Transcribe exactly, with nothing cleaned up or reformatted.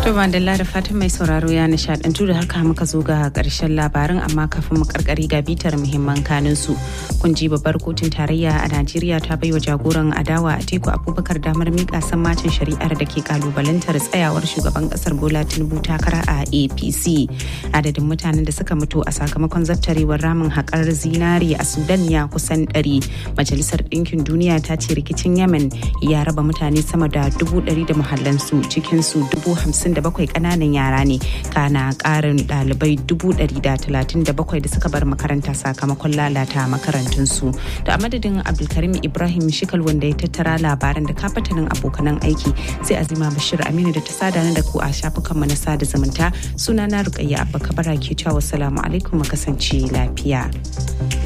To Mandela da fatan mai sauraro ya nishadantu da haka muka zo ga karshen labarin amma kafin mu karkari ga bitar muhimman kanin su. Kun ji babbar kotun tarayya a Najeriya ta baiwa jagoran adawa Atiku Abubakar damar mika sammacin shari'ar da ke kalubalantar tsayawar shugaban kasar Bola Tinubu takara a A P C. Adadin mutanen da suka mutu a sakamakon zattarewar ramin haƙar zinari a Sudan ya kusan ɗari. Majalisar Ɗinkin Duniya ta ce rikicin Yemen ya raba mutane sama da dubu ɗari da muhallansu, cikinsu dubu hamsin da bakwai ƙananan yara ne, kana ƙarin ɗalibai dubu ɗari da talatin da bakwai da suka bar makaranta sakamakon lalata makarantunsu. Da a madadin Abdulkarim Ibrahim Shikal wanda ya tattara labaran da kafatanin abokanan aiki, sai Azima Bashir Aminu da ta sada da ku a shafukanmu na sada zumunta. Sunana Rukayya Abba Kabara ke cewa wassalamu alaikum, mu kasance lafiya.